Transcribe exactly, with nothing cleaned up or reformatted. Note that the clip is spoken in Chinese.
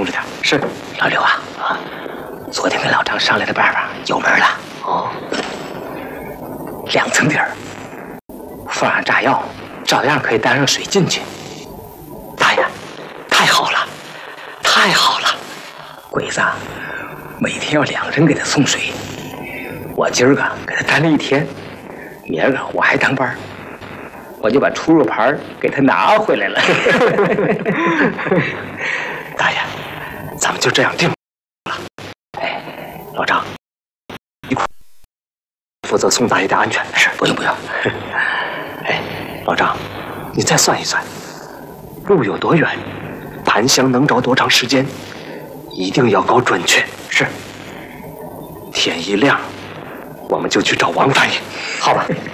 重着点。是，老刘啊啊，昨天跟老张商量的办法有门了。哦，两层底儿，放上炸药，照样可以带上水进去。大爷，太好了，太好了！鬼子啊，每天要两个人给他送水，我今儿个给他担了一天，明儿个我还当班，我就把出入牌给他拿回来了。大爷，咱们就这样定了。哎，老张，你负责宋大爷的安全。是，不用不用。哎，老张，你再算一算，路有多远，檀香能着多长时间，一定要搞准确。是。天一亮，我们就去找王大爷。好吧。